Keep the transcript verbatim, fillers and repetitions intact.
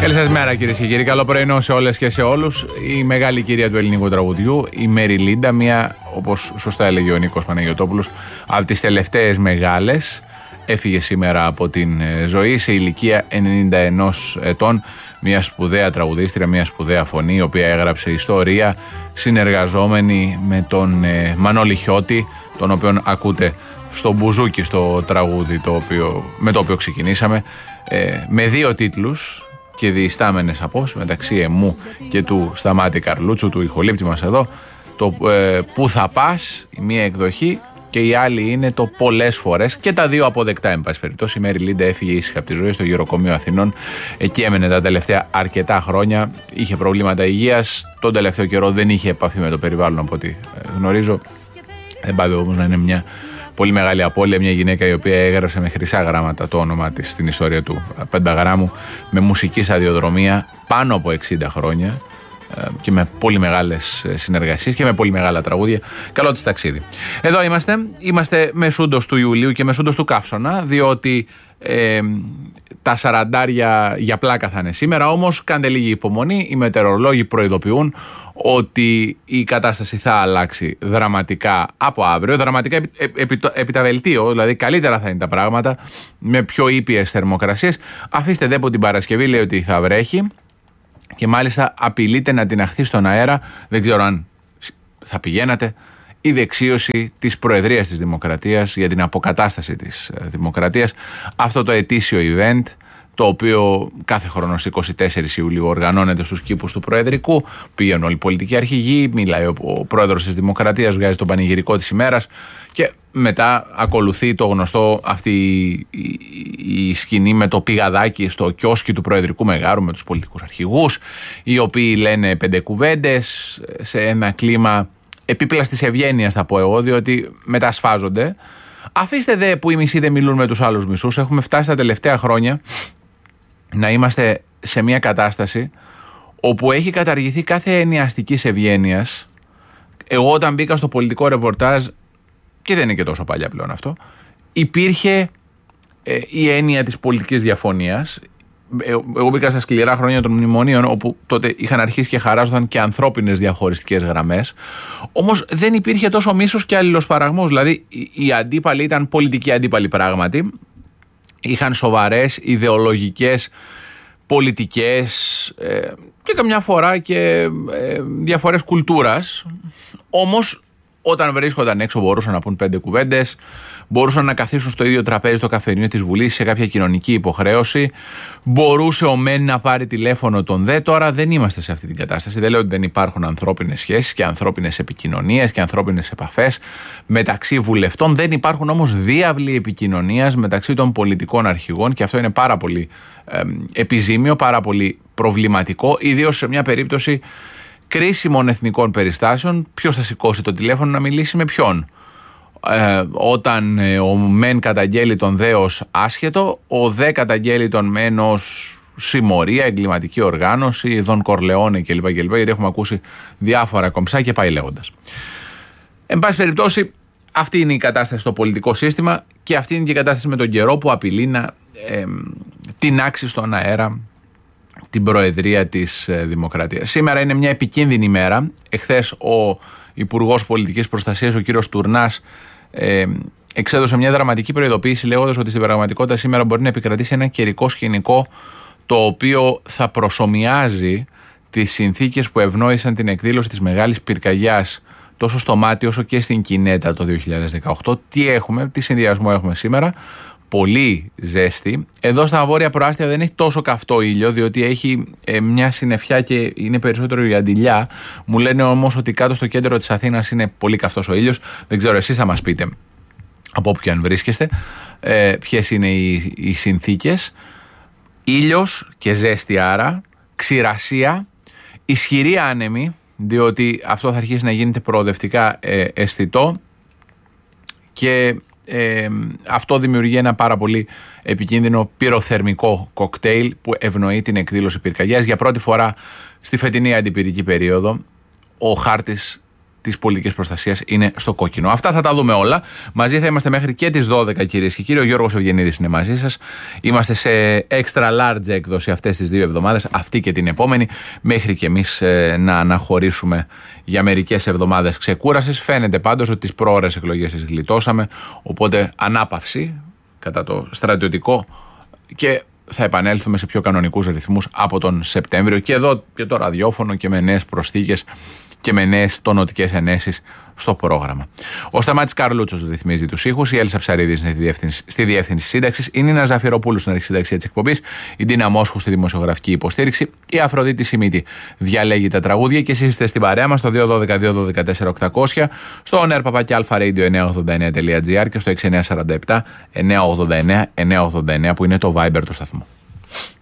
Καλή σας μέρα, κυρίες και κύριοι. Καλό πρωινό σε όλες και σε όλους. Η μεγάλη κυρία του ελληνικού τραγουδιού, η Μέρι Λίντα, μία, όπως σωστά έλεγε ο Νίκος Παναγιωτόπουλος, από τις τελευταίες μεγάλες, έφυγε σήμερα από την ζωή σε ηλικία ενενήντα ενός ετών. Μια σπουδαία τραγουδίστρια, μια σπουδαία φωνή, η οποία έγραψε ιστορία συνεργαζόμενη με τον ε, Μανώλη Χιώτη, τον οποίον ακούτε στο μπουζούκι στο τραγούδι το οποίο, με το οποίο ξεκινήσαμε, ε, με δύο τίτλους και διιστάμενες απόψεις μεταξύ εμού και του Σταμάτη Καρλούτσου, του ηχολήπτη μας εδώ, το ε, «Πού θα πας», η μία εκδοχή, και η άλλη είναι το «Πολλές φορές», και τα δύο αποδεκτά εν πάση περιπτώσει. Η Μέρι Λίντα έφυγε ήσυχα από τη ζωή στο Γεροκομείο Αθηνών. Εκεί έμενε τα τελευταία αρκετά χρόνια. Είχε προβλήματα υγείας. Τον τελευταίο καιρό δεν είχε επαφή με το περιβάλλον, από ό,τι γνωρίζω. Δεν πάει όμως να είναι μια πολύ μεγάλη απώλεια. Μια γυναίκα η οποία έγραψε με χρυσά γράμματα το όνομά της στην ιστορία του πενταγράμμου, με μουσική σταδιοδρομία πάνω από εξήντα χρόνια και με πολύ μεγάλες συνεργασίες και με πολύ μεγάλα τραγούδια. Καλό της ταξίδι. Εδώ είμαστε, είμαστε μεσούντος του Ιουλίου και μεσούντος του Καύσωνα, διότι ε, τα σαραντάρια για πλάκα θα είναι σήμερα, όμως κάντε λίγη υπομονή. Οι μετεωρολόγοι προειδοποιούν ότι η κατάσταση θα αλλάξει δραματικά από αύριο, δραματικά επί, επί, επί τα βελτίω, δηλαδή καλύτερα θα είναι τα πράγματα, με πιο ήπιες θερμοκρασίες. Αφήστε δε που την Παρασκευή λέει ότι θα βρέχει, και μάλιστα απειλείται να την αχθεί στον αέρα, δεν ξέρω αν θα πηγαίνατε, η δεξίωση της Προεδρίας της Δημοκρατίας για την αποκατάσταση της Δημοκρατίας. Αυτό το ετήσιο event, το οποίο κάθε χρόνο στις είκοσι τέσσερις Ιουλίου οργανώνεται στους κήπους του Προεδρικού. Πήγαινε όλοι οι πολιτικοί αρχηγοί, μιλάει ο πρόεδρος της Δημοκρατίας, βγάζει τον πανηγυρικό της ημέρας και μετά ακολουθεί το γνωστό αυτή η, η, η σκηνή με το πηγαδάκι στο κιόσκι του Προεδρικού Μεγάρου με τους πολιτικούς αρχηγούς, οι οποίοι λένε πέντε κουβέντες σε ένα κλίμα επίπλαστης ευγένειας, θα πω εγώ, διότι μετασφάζονται. Αφήστε δε που οι μισοί δεν μιλούν με τους άλλους μισούς. Έχουμε φτάσει τα τελευταία χρόνια να είμαστε σε μια κατάσταση όπου έχει καταργηθεί κάθε έννοια αστικής ευγένειας. Εγώ όταν μπήκα στο πολιτικό ρεπορτάζ, και δεν είναι και τόσο παλιά πλέον αυτό, υπήρχε ε, η έννοια της πολιτικής διαφωνίας. Εγώ μπήκα στα σκληρά χρόνια των μνημονίων, όπου τότε είχαν αρχίσει και χαράζονταν και ανθρώπινες διαχωριστικές γραμμές. Όμως δεν υπήρχε τόσο μίσος και αλληλοσπαραγμός. Δηλαδή οι αντίπαλοι ήταν πολιτικοί αντίπαλοι πράγματι. Είχαν σοβαρές ιδεολογικές, πολιτικές ε, και καμιά φορά και ε, διαφορές κουλτούρας. Όμως όταν βρίσκονταν έξω μπορούσαν να πούν πέντε κουβέντες, μπορούσαν να καθίσουν στο ίδιο τραπέζι στο καφενείο της Βουλής σε κάποια κοινωνική υποχρέωση, μπορούσε ο μεν να πάρει τηλέφωνο τον δε. Τώρα δεν είμαστε σε αυτή την κατάσταση. Δεν λέω ότι δεν υπάρχουν ανθρώπινες σχέσεις και ανθρώπινες επικοινωνίες και ανθρώπινες επαφές μεταξύ βουλευτών. Δεν υπάρχουν όμως διάβλοι επικοινωνίας μεταξύ των πολιτικών αρχηγών, και αυτό είναι πάρα πολύ ε, επιζήμιο, πάρα πολύ προβληματικό, ιδίως σε μια περίπτωση κρίσιμων εθνικών περιστάσεων. Ποιος θα σηκώσει το τηλέφωνο να μιλήσει με ποιον? Ε, όταν ε, ο μεν καταγγέλει τον δε ως άσχετο, ο δε καταγγέλει τον μεν ως συμμορία, εγκληματική οργάνωση, Δον Κορλεόνε κλπ, κλπ. Γιατί έχουμε ακούσει διάφορα κομψά και πάει λέγοντας. Εν πάση περιπτώσει, αυτή είναι η κατάσταση στο πολιτικό σύστημα και αυτή είναι και η κατάσταση με τον καιρό που απειλεί να ε, τινάξει στον αέρα την Προεδρία της Δημοκρατίας. Σήμερα είναι μια επικίνδυνη ημέρα. Εχθές ο Υπουργός Πολιτικής Προστασίας, ο κύριος Τουρνάς, ε, εξέδωσε μια δραματική προειδοποίηση λέγοντας ότι στην πραγματικότητα σήμερα μπορεί να επικρατήσει ένα καιρικό σκηνικό το οποίο θα προσομοιάζει τις συνθήκες που ευνόησαν την εκδήλωση της Μεγάλης Πυρκαγιάς τόσο στο Μάτι όσο και στην Κινέτα το δύο χιλιάδες δεκαοκτώ. Τι έχουμε, τι συνδυασμό έχουμε σήμερα? Πολύ ζέστη. Εδώ στα βόρεια προάστια δεν έχει τόσο καυτό ήλιο, διότι έχει ε, μια συννεφιά και είναι περισσότερο η αντιλιά. Μου λένε όμως ότι κάτω στο κέντρο της Αθήνας είναι πολύ καυτός ο ήλιος. Δεν ξέρω, εσείς θα μας πείτε από όπου και αν βρίσκεστε ε, ποιες είναι οι, οι συνθήκες. Ήλιος και ζέστη, άρα ξηρασία, ισχυρή άνεμη, διότι αυτό θα αρχίσει να γίνεται προοδευτικά ε, αισθητό, και Ε, αυτό δημιουργεί ένα πάρα πολύ επικίνδυνο πυροθερμικό κοκτέιλ που ευνοεί την εκδήλωση πυρκαγιάς. Για πρώτη φορά στη φετινή αντιπυρική περίοδο ο χάρτης της πολιτικής προστασίας είναι στο κόκκινο. Αυτά θα τα δούμε όλα. Μαζί θα είμαστε μέχρι και τις δώδεκα, κυρίες και κύριοι. Ο Γιώργος Ευγενίδης είναι μαζί σας. Είμαστε σε extra large έκδοση αυτές τις δύο εβδομάδες, αυτή και την επόμενη, μέχρι και εμείς ε, να αναχωρήσουμε για μερικές εβδομάδες ξεκούρασης. Φαίνεται πάντως ότι τις προώρες εκλογές τις γλιτώσαμε, οπότε ανάπαυση κατά το στρατιωτικό και θα επανέλθουμε σε πιο κανονικούς ρυθμούς από τον Σεπτέμβριο και εδώ και το ραδιόφωνο και με νέες προσθήκες και με νέες τονωτικές ενέσεις στο πρόγραμμα. Ο Σταμάτης Καρλούτσος ρυθμίζει τους ήχους, η Έλσα Ψαρίδης είναι στη διεύθυνση, στη διεύθυνση σύνταξης, η Νίνα Ζαφυροπούλου στην αρχισύνταξη της εκπομπής, η Ντίνα Μόσχου στη δημοσιογραφική υποστήριξη, η Αφροδίτη Σιμίτη διαλέγει τα τραγούδια και εσείς είστε στην παρέα μας στο δύο ένα δύο δύο ένα τέσσερα οκτακόσια, στο on air παπάκι alpharadio εννιακόσια ογδόντα εννέα τελεία τζι άρ και στο έξι εννιά τέσσερα επτά εννιακόσια ογδόντα εννέα εννιακόσια ογδόντα εννέα που είναι το Viber του σταθμού.